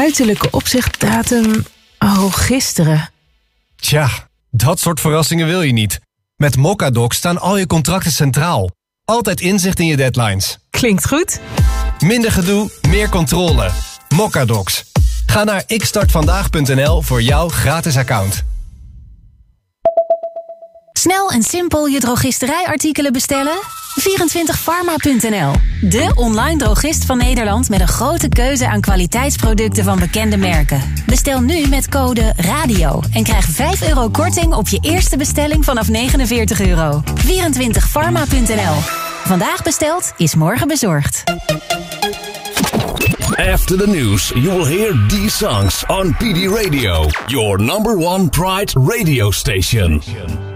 uiterlijke opzichtdatum... Oh, gisteren. Tja, dat soort verrassingen wil je niet. Met Mocadoc staan al je contracten centraal. Altijd inzicht in je deadlines. Klinkt goed. Minder gedoe, meer controle. Mocadocs. Ga naar xstartvandaag.nl voor jouw gratis account. Snel en simpel je drogisterijartikelen bestellen? 24pharma.nl. De online drogist van Nederland met een grote keuze aan kwaliteitsproducten van bekende merken. Bestel nu met code RADIO en krijg €5 korting op je eerste bestelling vanaf €49. 24pharma.nl. Vandaag besteld is morgen bezorgd. After the news, you will hear these songs on PD Radio, your #1 Pride radio station.